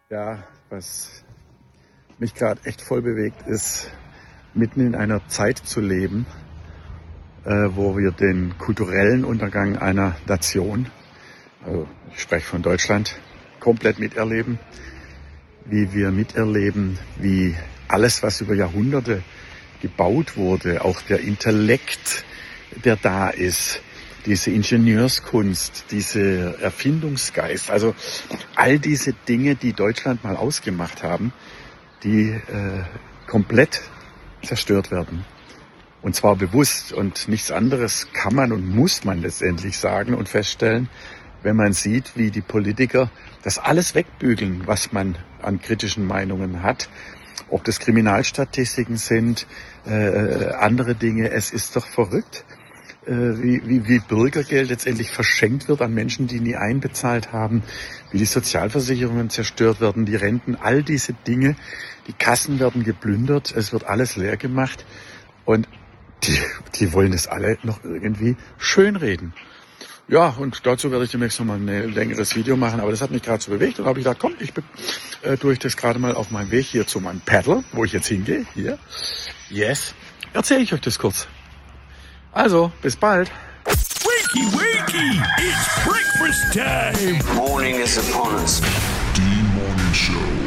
Ja, was mich gerade echt voll bewegt, ist, mitten in einer Zeit zu leben, wo wir den kulturellen Untergang einer Nation, also ich spreche von Deutschland, komplett miterleben. Wie wir miterleben, wie alles, was über Jahrhunderte gebaut wurde, auch der Intellekt, der da ist, diese Ingenieurskunst, diese Erfindungsgeist, also all diese Dinge, die Deutschland mal ausgemacht haben, die komplett zerstört werden. Und zwar bewusst, und nichts anderes kann man und muss man letztendlich sagen und feststellen, wenn man sieht, wie die Politiker das alles wegbügeln, was man an kritischen Meinungen hat. Ob das Kriminalstatistiken sind, andere Dinge. Es ist doch verrückt, wie Bürgergeld letztendlich verschenkt wird an Menschen, die nie einbezahlt haben, wie die Sozialversicherungen zerstört werden, die Renten, all diese Dinge. Die Kassen werden geplündert, es wird alles leer gemacht und die wollen das alle noch irgendwie schönreden. Ja, und dazu werde ich demnächst nochmal ein längeres Video machen, aber das hat mich gerade so bewegt und habe ich gedacht, komm, tue ich das gerade mal auf meinem Weg hier zu meinem Paddle, wo ich jetzt hingehe, hier, yes, erzähle ich euch das kurz. Also, bis bald. Wakey, wakey, it's breakfast time. Morning is upon us. The Morning Show.